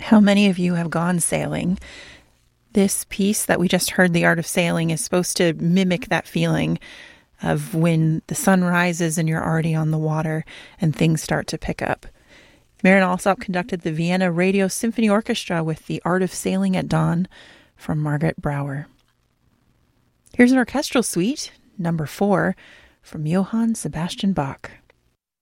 How many of you have gone sailing? This piece that we just heard, The Art of Sailing, is supposed to mimic that feeling of when the sun rises and you're already on the water and things start to pick up. Marin Alsop conducted the Vienna Radio Symphony Orchestra with The Art of Sailing at Dawn from Margaret Brouwer. Here's an orchestral suite, number 4, from Johann Sebastian Bach.